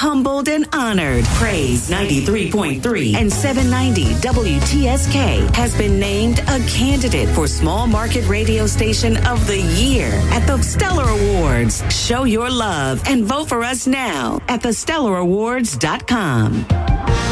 humbled and honored. Praise 93.3 and 790 WTSK has been named a candidate for Small Market Radio Station of the Year at the Stellar Awards. Show your love and vote for us now at thestellarawards.com.